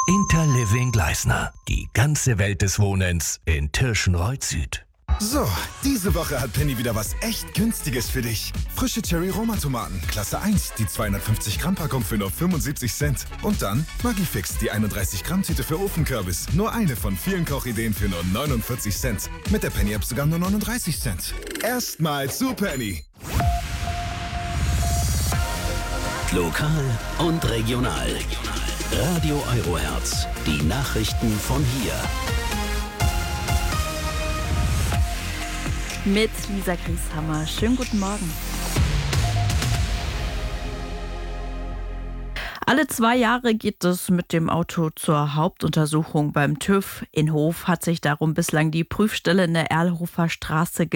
Interliving Gleisner. Die ganze Welt des Wohnens in Tirschenreuth Süd. So, diese Woche hat Penny wieder was echt Günstiges für dich. Frische Cherry-Roma-Tomaten, Klasse 1, die 250-Gramm-Packung für nur 75 Cent. Und dann Maggi-Fix, die 31-Gramm-Tüte für Ofenkürbis. Nur eine von vielen Kochideen für nur 49 Cent. Mit der Penny-App sogar nur 39 Cent. Erstmal zu Penny. Lokal und regional. Radio Eurohertz. Die Nachrichten von hier. Mit Lisa Grieshammer. Schönen guten Morgen. Alle 2 Jahre geht es mit dem Auto zur Hauptuntersuchung beim TÜV. In Hof hat sich darum bislang die Prüfstelle in der Erlhofer Straße